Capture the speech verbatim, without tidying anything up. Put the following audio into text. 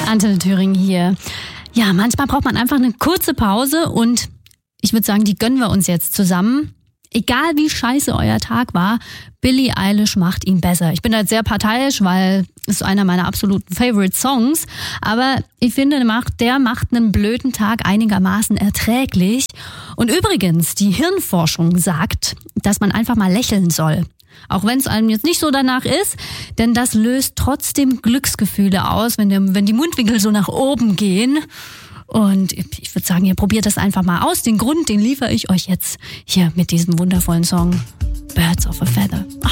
Antenne Thüringen hier. Ja, manchmal braucht man einfach eine kurze Pause und ich würde sagen, die gönnen wir uns jetzt zusammen. Egal wie scheiße euer Tag war, Billie Eilish macht ihn besser. Ich bin da jetzt sehr parteiisch, weil es einer meiner absoluten Favorite Songs. Aber ich finde, der macht einen blöden Tag einigermaßen erträglich. Und übrigens, die Hirnforschung sagt, dass man einfach mal lächeln soll. Auch wenn es einem jetzt nicht so danach ist, denn das löst trotzdem Glücksgefühle aus, wenn, der, wenn die Mundwinkel so nach oben gehen. Und ich würde sagen, ihr probiert das einfach mal aus. Den Grund, den liefere ich euch jetzt hier mit diesem wundervollen Song Birds of a Feather.